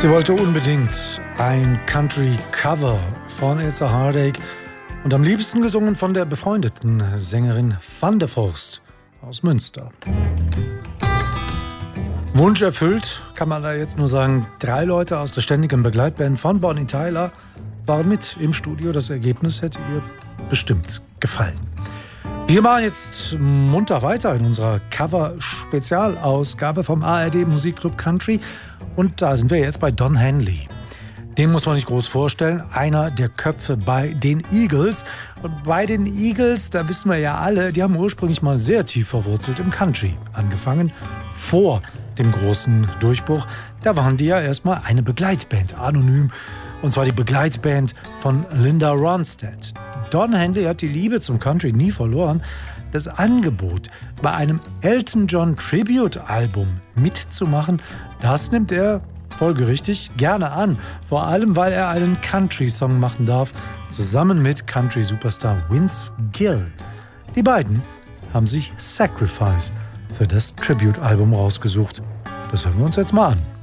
Sie wollte unbedingt ein Country-Cover von It's a Heartache und am liebsten gesungen von der befreundeten Sängerin Van der Vorst aus Münster. Wunsch erfüllt, kann man da jetzt nur sagen. 3 Leute aus der ständigen Begleitband von Bonnie Tyler waren mit im Studio. Das Ergebnis hätte ihr bestimmt gefallen. Wir machen jetzt munter weiter in unserer Cover-Spezialausgabe vom ARD Musikclub Country. Und da sind wir jetzt bei Don Henley. Den muss man nicht groß vorstellen. Einer der Köpfe bei den Eagles. Und bei den Eagles, da wissen wir ja alle, die haben ursprünglich mal sehr tief verwurzelt im Country angefangen. Vor dem großen Durchbruch, da waren die ja erstmal eine Begleitband, anonym. Und zwar die Begleitband von Linda Ronstadt. Don Henley hat die Liebe zum Country nie verloren. Das Angebot, bei einem Elton John Tribute-Album mitzumachen, das nimmt er folgerichtig gerne an. Vor allem, weil er einen Country-Song machen darf, zusammen mit Country-Superstar Vince Gill. Die beiden haben sich Sacrifice für das Tribute-Album rausgesucht. Das hören wir uns jetzt mal an.